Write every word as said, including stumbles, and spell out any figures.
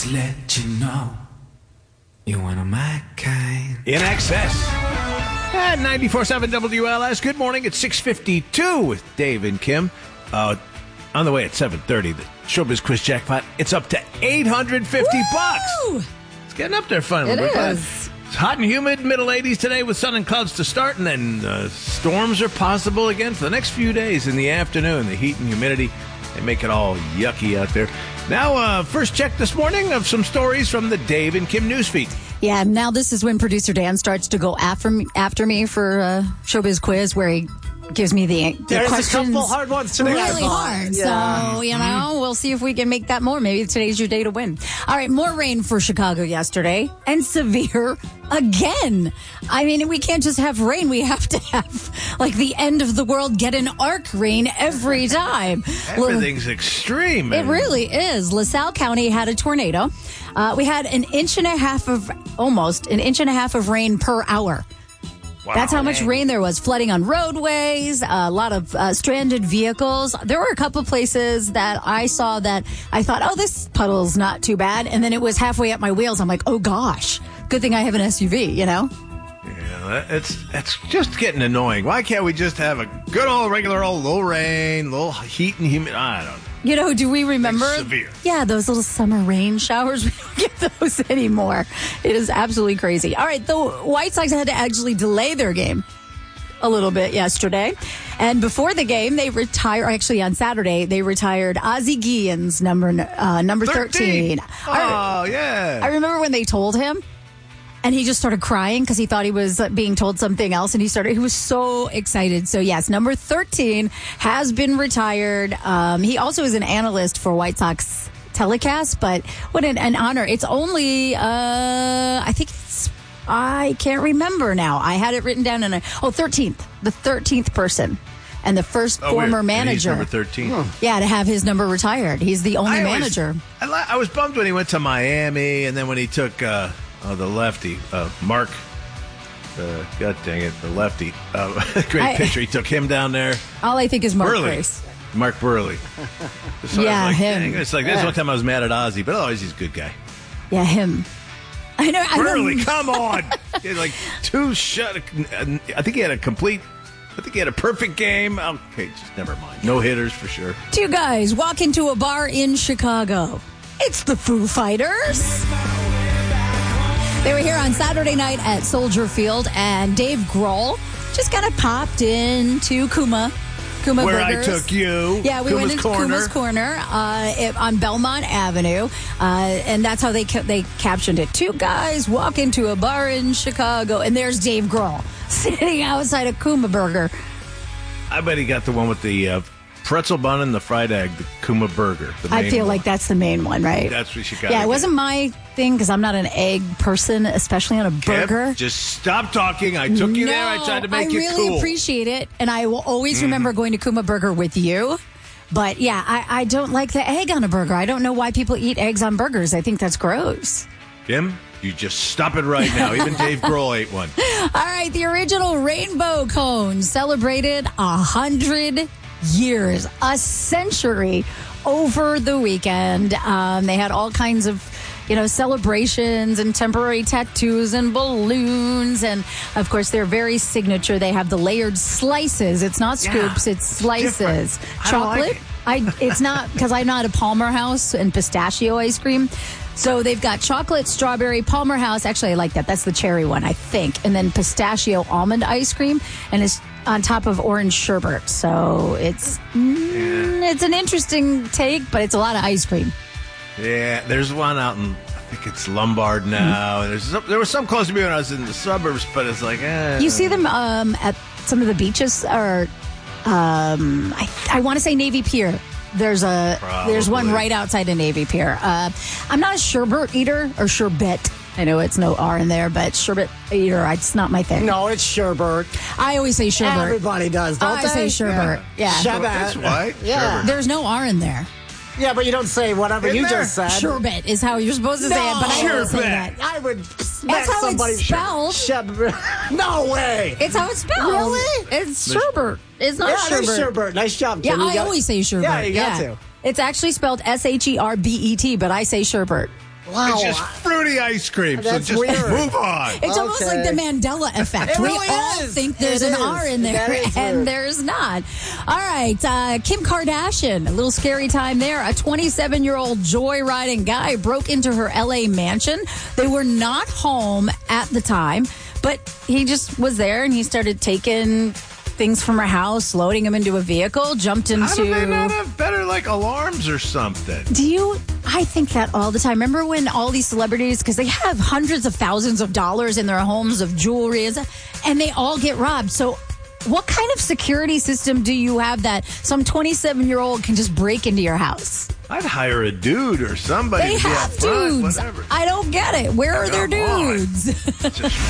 to let you know you're one of my kind. In excess. At ninety-four point seven W L S, good morning. It's six fifty-two with Dave and Kim. Uh, on the way at seven thirty, the Showbiz Quiz Jackpot. It's up to eight hundred fifty Woo! bucks. It's getting up there finally. It We're glad. is. It's hot and humid, middle eighties today with sun and clouds to start, and then uh, storms are possible again for the next few days in the afternoon. The heat and humidity, they make it all yucky out there. Now, uh, first check this morning of some stories from the Dave and Kim newsfeed. Yeah, now this is when producer Dan starts to go after me, after me for uh, Showbiz Quiz, where he gives me the, the There's questions. a couple hard ones today. Really hard. Yeah. So, you know, we'll see if we can make that more. Maybe today's your day to win. All right, more rain for Chicago yesterday, and severe again. I mean, we can't just have rain. We have to have, like, the end of the world get an arc rain every time. Everything's extreme. It really is. LaSalle County had a tornado. Uh, we had an inch and a half of, almost an inch and a half of rain per hour. Wow. That's how much rain there was. Flooding on roadways, a lot of uh, stranded vehicles. There were a couple places that I saw that I thought, oh, this puddle's not too bad. And then it was halfway up my wheels. I'm like, oh, gosh, good thing I have an S U V, you know? Yeah, it's, it's just getting annoying. Why can't we just have a good old regular old low rain, little heat and humid? I don't know. You know, do we remember? It's severe. Yeah, those little summer rain showers. We don't get those anymore. It is absolutely crazy. All right, the White Sox had to actually delay their game a little bit yesterday. And before the game, they retired, actually on Saturday, they retired Ozzie Guillen's number uh, number thirteen. thirteen. Oh, yeah. I remember when they told him. And he just started crying because he thought he was being told something else. And he started, he was so excited. So, yes, number thirteen has been retired. Um, he also is an analyst for White Sox telecast. But what an, an honor. It's only, uh, I think it's, I can't remember now. I had it written down in a, oh, thirteenth. The thirteenth person. And the first Oh, former weird. manager. And he's number thirteen. Yeah, to have his number retired. He's the only I always- manager. I, li- I was bummed when he went to Miami, and then when he took uh, oh, the lefty, uh, Mark, uh, God dang it, the lefty, uh, great I- pitcher. He took him down there. All I think is Mark Burley. Grace. Mark Burley. So I Yeah, was like, him. dang, it's like this Yeah. one time I was mad at Ozzy, but otherwise he's a good guy. Yeah, him. I know. I know. Burley, come on! He had like two shut. I think he had a complete. I think he had a perfect game. Okay, just never mind. No hitters for sure. Two guys walk into a bar in Chicago. It's the Foo Fighters. They were here on Saturday night at Soldier Field, and Dave Grohl just kind of popped into Kuma. Kuma Where Burgers. I took you. Yeah, we Kuma's went into Corner. Kuma's Corner uh, it- on Belmont Avenue, uh, and that's how they ca- they captioned it. Two guys walk into a bar in Chicago, and there's Dave Grohl sitting outside a Kuma Burger. I bet he got the one with the uh, pretzel bun and the fried egg, the Kuma Burger. The I main feel one. like that's the main one, right? That's what you got. Yeah, it wasn't my thing because I'm not an egg person, especially on a burger. Just stop talking. I took you no, there. I tried to make I you really cool. Mm-hmm. appreciate it, and I will always remember going to Kuma Burger with you. But yeah, I, I don't like the egg on a burger. I don't know why people eat eggs on burgers. I think that's gross. Kim, you just stop it right now. Even Dave Grohl ate one. All right, the original rainbow cone celebrated a hundred years, a century over the weekend. Um, they had all kinds of, you know, celebrations and temporary tattoos and balloons. And, of course, they're very signature. They have the layered slices. It's not scoops, Yeah, it's slices. different. I don't like Chocolate. it. I, it's not, because I'm not a Palmer House and pistachio ice cream. So they've got chocolate, strawberry, Palmer House. Actually, I like that. That's the cherry one, I think. And then pistachio almond ice cream. And it's on top of orange sherbet. So it's mm, it's an interesting take, but it's a lot of ice cream. Yeah, there's one out in, I think it's Lombard now. There's some, there was some close to me when I was in the suburbs, but it's like, eh. You see them um, at some of the beaches, or um, I, I want to say Navy Pier. There's a Probably. there's one right outside of Navy Pier. Uh, I'm not a sherbet eater or sherbet. I know it's no R in there, but sherbet eater, it's not my thing. No, it's sherbet. I always say sherbet. Everybody does, don't I they? say sherbet. Yeah. Sherbet. That's right. Yeah. Sherbet. There's no R in there. Yeah, but you don't say whatever In you there. just said. Sherbet is how you're supposed to say it, but I don't say Sherbet. that. I would smack That's how somebody. it's spelled. Sherbet. No way. It's how it's spelled. Really? It's sherbet. It's not yeah, sherbet. it's sherbet. Nice job, Yeah, Kim. You I got- always say sherbet. Yeah, you got to. It's actually spelled S H E R B E T, but I say sherbet. Wow. It's just fruity ice cream. That's so just weird. move on. It's almost Okay. like the Mandela effect. It we really all is. think there's It an is. R in there, That is and weird. there's not. All right, uh, Kim Kardashian, a little scary time there. A twenty-seven-year-old joyriding guy broke into her L A mansion. They were not home at the time, but he just was there, and he started taking things from her house, loading them into a vehicle, jumped into... How do they not have better, like, alarms or something? Do you? I think that all the time. Remember when all these celebrities, because they have hundreds of thousands of dollars in their homes of jewelry, and stuff, and they all get robbed. So what kind of security system do you have that some twenty-seven-year-old can just break into your house? I'd hire a dude or somebody They to be have up front, dudes. whatever. I don't get it. Where are their Come on. dudes? Just